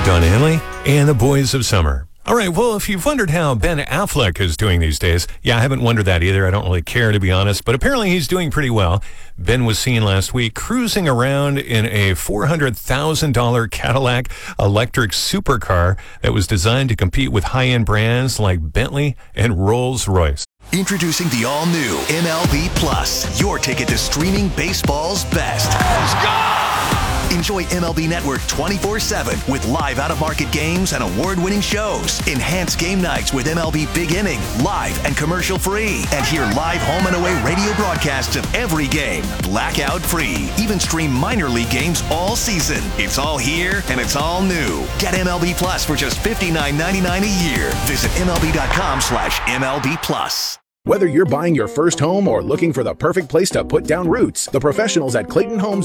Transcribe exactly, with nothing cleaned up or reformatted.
Don Henley and the Boys of Summer. All right, well, if you've wondered how Ben Affleck is doing these days, yeah, I haven't wondered that either. I don't really care, to be honest, but apparently he's doing pretty well. Ben was seen last week cruising around in a four hundred thousand dollars Cadillac electric supercar that was designed to compete with high-end brands like Bentley and Rolls-Royce. Introducing the all-new M L B Plus, your ticket to streaming baseball's best. Let's go! Enjoy M L B Network twenty-four seven with live out-of-market games and award-winning shows. Enhance game nights with M L B Big Inning, live and commercial-free. And hear live home and away radio broadcasts of every game, blackout-free. Even stream minor league games all season. It's all here, and it's all new. Get M L B Plus for just fifty-nine ninety-nine a year. Visit MLB.com slash MLB Plus. Whether you're buying your first home or looking for the perfect place to put down roots, the professionals at Clayton Homes